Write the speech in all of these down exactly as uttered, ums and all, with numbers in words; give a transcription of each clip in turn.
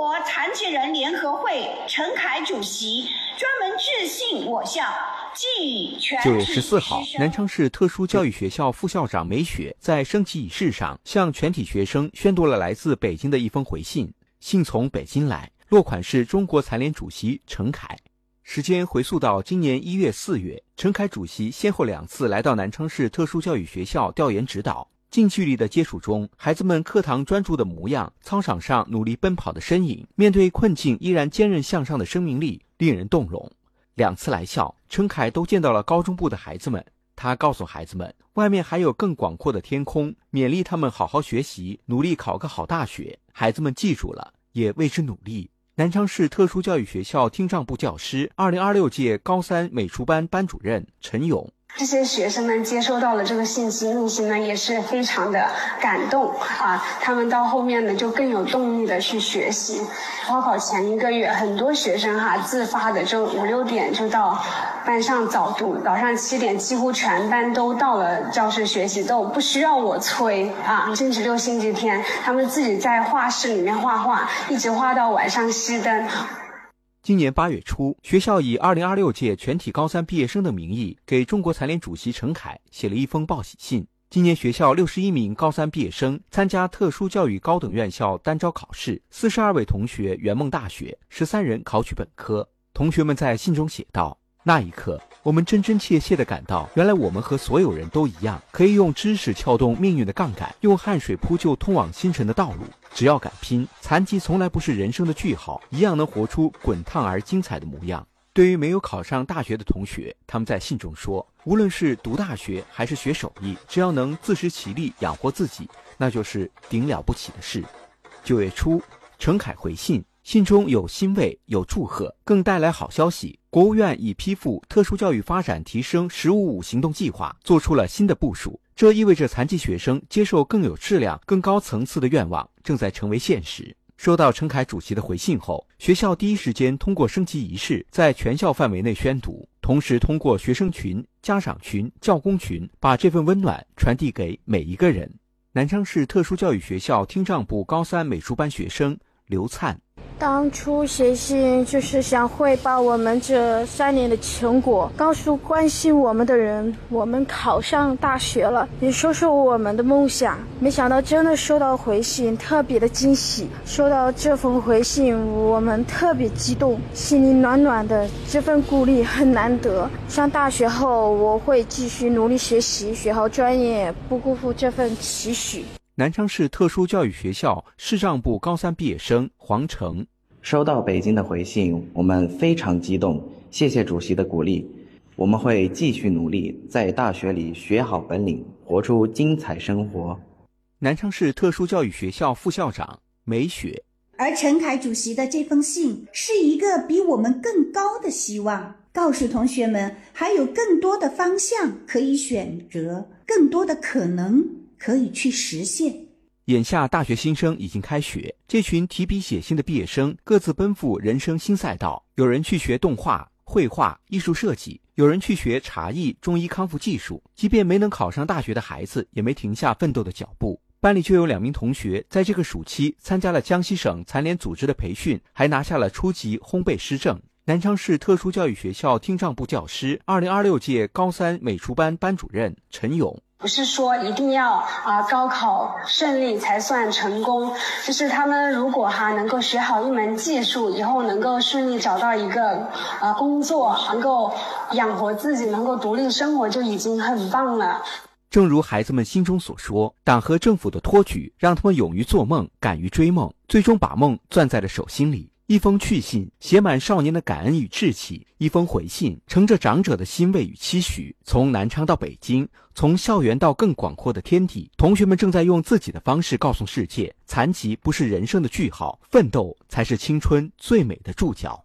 国残疾人联合会陈凯主席专门致信我校，寄予全体九月十四号，南昌市特殊教育学校副校长梅雪在升旗仪式上向全体学生宣读了来自北京的一封回信。信从北京来，落款是中国残联主席陈凯。时间回溯到今年一月、四月，陈凯主席先后两次来到南昌市特殊教育学校调研指导。近距离的接触中，孩子们课堂专注的模样，操场上努力奔跑的身影，面对困境依然坚韧向上的生命力，令人动容。两次来校，陈凯都见到了高中部的孩子们。他告诉孩子们，外面还有更广阔的天空，勉励他们好好学习，努力考个好大学。孩子们记住了，也为之努力。南昌市特殊教育学校听障部教师，二零二六届高三美术班班主任陈勇。 这些学生们接收到了这个信息，内心呢也是非常的感动啊！他们到后面呢就更有动力的去学习。高考前一个月，很多学生哈、啊、自发的就五六点就到班上早读，早上七点几乎全班都到了教室学习，都不需要我催啊。星期六、星期天，他们自己在画室里面画画，一直画到晚上熄灯。 今年八月初，学校以二零二六届全体高三毕业生的名义，给中国残联主席陈凯写了一封报喜信。今年学校六十一名高三毕业生参加特殊教育高等院校单招考试，四十二位同学圆梦大学，十三人考取本科。同学们在信中写道：那一刻，我们真真切切地感到，原来我们和所有人都一样，可以用知识撬动命运的杠杆，用汗水铺就通往星辰的道路。只要敢拼，残疾从来不是人生的句号，一样能活出滚烫而精彩的模样。对于没有考上大学的同学，他们在信中说，无论是读大学还是学手艺，只要能自食其力养活自己，那就是顶了不起的事。九月初，陈凯回信，信中有欣慰，有祝贺，更带来好消息。国务院已批复特殊教育发展提升“十五五”行动计划，做出了新的部署。这意味着残疾学生接受更有质量、更高层次的愿望正在成为现实。收到陈凯主席的回信后，学校第一时间通过升旗仪式在全校范围内宣读，同时通过学生群、家长群、教工群，把这份温暖传递给每一个人。南昌市特殊教育学校听障部高三美术班学生刘灿。 当初写信就是想汇报我们这三年的成果，告诉关心我们的人，我们考上大学了，也说说我们的梦想。没想到真的收到回信，特别的惊喜。收到这封回信，我们特别激动，心里暖暖的，这份鼓励很难得。上大学后，我会继续努力学习，学好专业，不辜负这份期许。 南昌市特殊教育学校视障部高三毕业生黄成。 收到北京的回信，我们非常激动，谢谢主席的鼓励，我们会继续努力，在大学里学好本领，活出精彩生活。 南昌市特殊教育学校副校长梅雪。 而陈凯主席的这封信是一个比我们更高的希望，告诉同学们还有更多的方向可以选择，更多的可能可以去实现。 眼下大学新生已经开学，这群提笔写信的毕业生各自奔赴人生新赛道，有人去学动画、绘画、艺术设计，有人去学茶艺、中医康复技术。即便没能考上大学的孩子，也没停下奋斗的脚步。班里就有两名同学在这个暑期参加了江西省残联组织的培训，还拿下了初级烘焙师证。南昌市特殊教育学校听障部教师，二零二六届高三美术班班主任陈勇。 不是说一定要啊高考顺利才算成功，就是他们如果哈能够学好一门技术，以后能够顺利找到一个啊工作，能够养活自己，能够独立生活，就已经很棒了。 正如孩子们心中所说，党和政府的托举让他们勇于做梦，敢于追梦，最终把梦攥在了手心里。一封去信写满少年的感恩与志气，一封回信盛着长者的欣慰与期许。从南昌到北京，从校园到更广阔的天地，同学们正在用自己的方式告诉世界，残疾不是人生的句号，奋斗才是青春最美的注脚。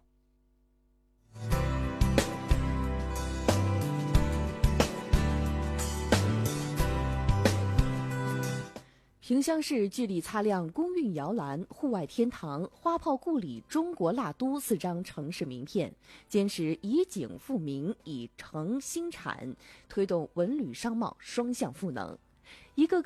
萍乡市致力擦亮公运摇篮、户外天堂、花炮故里、中国蜡都四张城市名片，坚持以景复名、以诚兴产，推动文旅商贸双向赋能。一个个